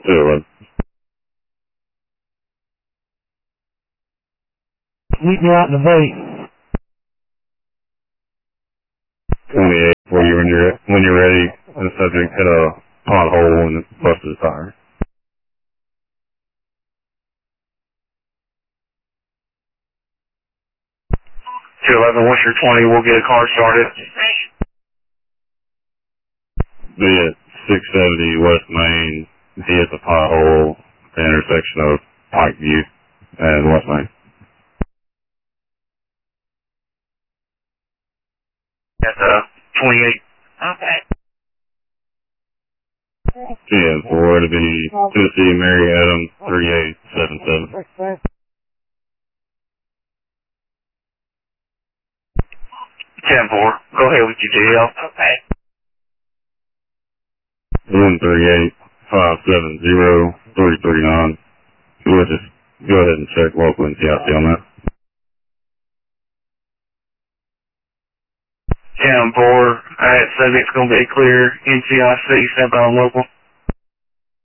211. Meet me out in the bay. 28 for you when you're ready. The subject hit a pothole and busted his tire. 211, once you're 20, we'll get a car started. Be at 670 West Main. He hit the pothole at the intersection of Pikeview and West Main. At 28. Okay. 10-4, it'll be Tennessee Mary Adams 3877. 10-4, go ahead with your DL. Okay. 138-570-339. We'll just go ahead and check local and see how I see on that. 10-4, alright, subject's gonna be clear. NCIC, stand by on local.